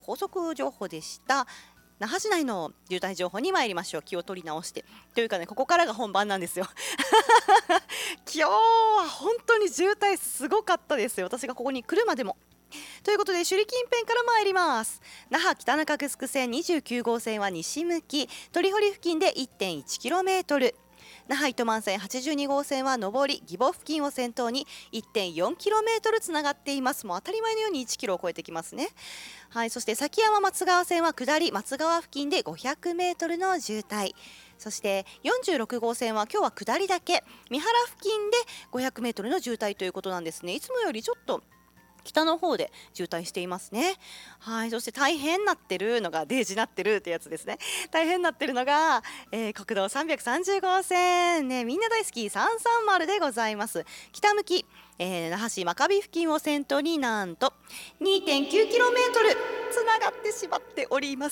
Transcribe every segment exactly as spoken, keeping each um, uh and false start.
高速情報でした。那覇市内の渋滞情報に参りましょう。気を取り直してというかね、ここからが本番なんですよ今日は本当に渋滞すごかったですよ。私がここに来るまでも。ということで首里近辺から参ります。那覇北中城線にじゅうきゅう号線は西向き、鳥堀付近で いってんいちキロメートル、那覇糸満線はちじゅうに号線は上り義母付近を先頭に いってんよんキロメートル つながっています。もう当たり前のようにいちキロを超えてきますね。はい、そして崎山松川線は下り松川付近で ごひゃくメートル の渋滞、そしてよんじゅうろく号線は今日は下りだけ三原付近で ごひゃくメートル の渋滞ということなんですね。いつもよりちょっと北の方で渋滞していますね。はい、そして大変なってるのがデージなってるってやつですね。大変なってるのが、えー、国道さんびゃくさんじゅう号線ね、みんな大好きさんさんまるでございます。北向き、えー、那覇市真壁付近を先頭になんと にてんきゅうキロメートル つながってしまっております。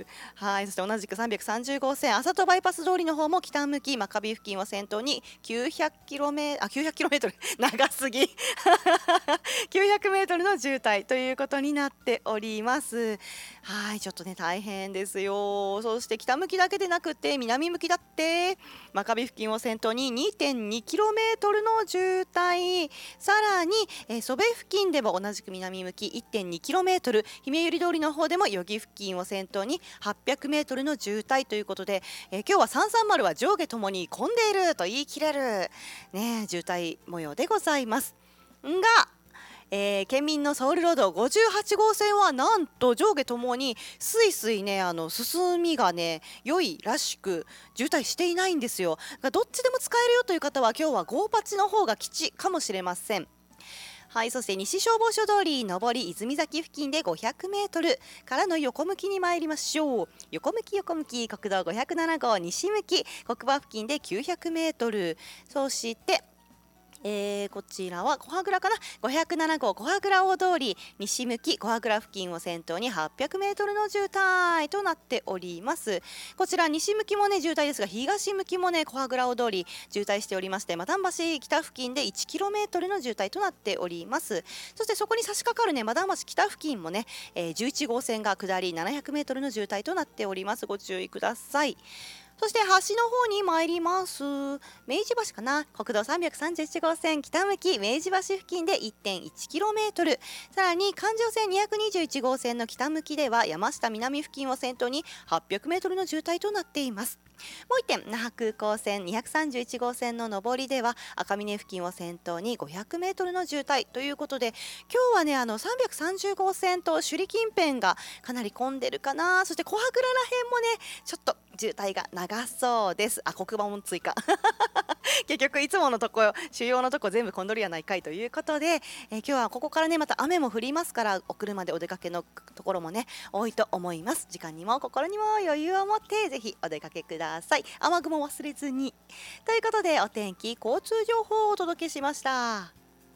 はい、そして同じくさんびゃくさんじゅう号線朝戸バイパス通りの方も北向き真壁付近を先頭にきゅうひゃくキロメートルあきゅうひゃくキロメートル長すぎきゅうひゃくメートルの渋滞ということになっております。はい、ちょっとね大変ですよ。そして北向きだけでなくて南向きだって真壁付近を先頭に にてんにキロメートル の渋滞、さらに、えー、蘇部付近でも同じく南向き いってんにキロメートル、姫百合通りの方でも余木付近を先頭に はっぴゃくメートル の渋滞ということで、えー、今日はさんさんまるは上下ともに混んでいると言い切れる、ね、渋滞模様でございますが、えー、県民のソウルロードごじゅうはち号線はなんと上下ともにすいすいねあの進みがね良いらしく渋滞していないんですよ。どっちでも使えるよという方は今日はゴーパチの方が吉かもしれません。はい、そして西消防署通り上り泉崎付近で ごひゃくメートル からの横向きに参りましょう。横向き横向き国道ごひゃくなな号西向き国場付近で きゅうひゃくメートル、 そしてえー、こちらは小羽倉かな、ごひゃくなな号小羽倉大通り西向き小羽倉付近を先頭に はっぴゃくメートル の渋滞となっております。こちら西向きもね渋滞ですが、東向きもね小羽倉大通り渋滞しておりまして、マダン橋北付近で いちキロメートル の渋滞となっております。そしてそこに差し掛かるねマダン橋北付近もね、えー、じゅういち号線が下り ななひゃくメートル の渋滞となっております。ご注意ください。そして橋の方に参ります。明治橋かな、国道さんびゃくさんじゅういち号線北向き明治橋付近で いってんいちキロメートル、 さらに環状線にひゃくにじゅういち号線の北向きでは山下南付近を先頭に はっぴゃくメートル の渋滞となっています。もういってん那覇空港線にひゃくさんじゅういち号線の上りでは赤峰付近を先頭に ごひゃくメートル の渋滞ということで、今日はねあのさんびゃくさんじゅう号線と首里近辺がかなり混んでるかな。そして小羽倉ら辺もねちょっと渋滞が長そうです。あ、黒板も追加結局いつものとこ主要のとこ全部混んどるやないかいということで、えー、今日はここからねまた雨も降りますから、お車でお出かけのところもね多いと思います。時間にも心にも余裕を持ってぜひお出かけください。雨雲忘れずにということで、お天気交通情報をお届けしました。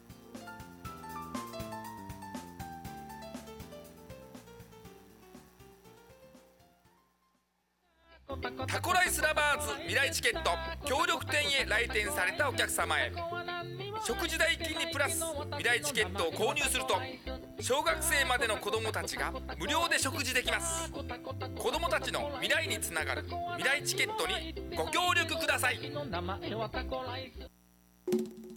タコライスラバーズ未来チケット協力店へ来店されたお客様へ、食事代金にプラス未来チケットを購入すると小学生までの子どもたちが無料で食事できます。子どもたちの未来につながる未来チケットにご協力ください。